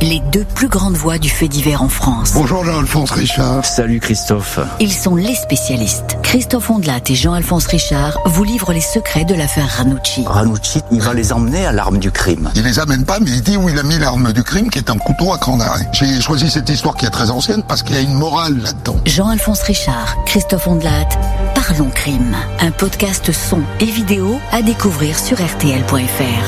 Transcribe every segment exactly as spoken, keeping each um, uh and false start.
les deux plus grandes voix du fait divers en France. Bonjour Jean-Alphonse Richard. Salut Christophe. Ils sont les spécialistes. Christophe Ondelat et Jean-Alphonse Richard vous livrent les secrets de l'affaire Ranucci. Ranucci, il va les emmener à l'arme du crime. Il les amène pas, mais il dit où il a mis l'arme du crime, qui est un couteau à cran d'arrêt. J'ai choisi cette histoire qui est très ancienne parce qu'il y a une morale là-dedans. Jean-Alphonse Richard, Christophe Ondelat, Parlons Crime. Un podcast son et vidéo à découvrir sur R T L point F R.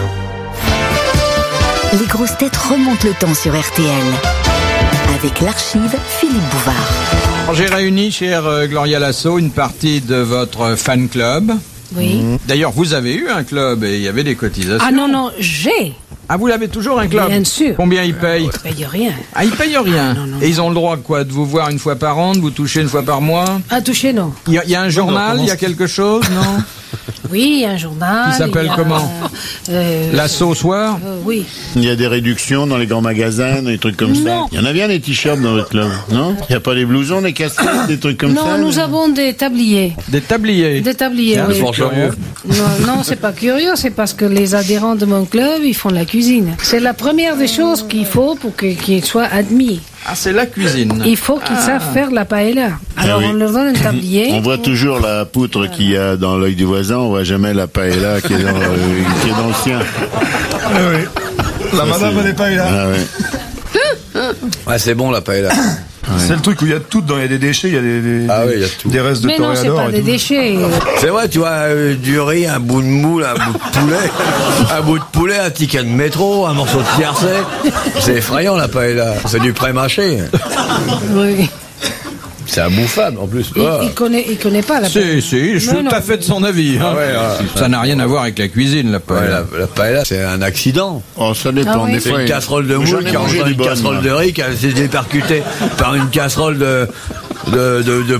Les grosses têtes remontent le temps sur R T L. Avec l'archive Philippe Bouvard. J'ai réuni, chère Gloria Lasso, une partie de votre fan club. Oui. D'ailleurs, vous avez eu un club et il y avait des cotisations. Ah non, non, j'ai. Ah, vous l'avez toujours un club? Bien sûr. Combien ils payent? Ils payent rien. Ah, ils payent rien. Non, non, non. Et ils ont le droit quoi, de vous voir une fois par an, de vous toucher une fois par mois? À toucher, non. Il y, a, il y a un journal, il y a quelque chose, non? Oui, il y a un journal. Qui s'appelle il y a, comment euh, L'assaut au soir? euh, Oui. Il y a des réductions dans les grands magasins, des trucs comme ça. Non. Il y en a bien des t-shirts dans votre club, non? Il n'y a pas des blousons, des casquettes, des trucs comme non, ça? nous mais- avons des tabliers. Des tabliers? Des tabliers, Tiens, oui. fort curieux. Non, non, c'est pas curieux, c'est parce que les adhérents de mon club, ils font la cuisine. C'est la première des choses qu'il faut pour que- qu'ils soient admis. Ah, c'est la cuisine. Il faut qu'ils savent faire la paella. Alors, Ah oui. on leur donne un tablier. On voit toujours la poutre qu'il y a dans l'œil du voisin, on voit jamais la paella qui est dans, euh, qui est dans le sien. La Ça, madame, c'est- elle n'est pas là. Ah ouais. Ouais, c'est bon la paella. C'est le truc où il y a tout dedans. Il y a des déchets, il y a des, des, Ah oui, il y a tout. des restes de Mais non, c'est toréador pas et des tout. déchets. C'est vrai, tu vois, euh, du riz, un bout de moule, un bout de poulet, un bout de poulet, un ticket de métro, un morceau de tiercé. C'est effrayant la paella. C'est du pré-mâché. Oui. C'est imbouffable en plus. Il, Ah. il connaît, il connaît pas la paella. Si, si, je suis Non, tout non. à fait de son avis. hein. Ah ouais, ouais. Ça n'a rien à voir avec la cuisine, la Ouais, paella. la, la paella, c'est un accident. Oh, ça dépend. Ah oui. Des C'est fois, une il- casserole de J'en moule ai qui rentre mangé dans des une bonnes, casserole moi. de riz qui a été percutée par une casserole de, de, de, de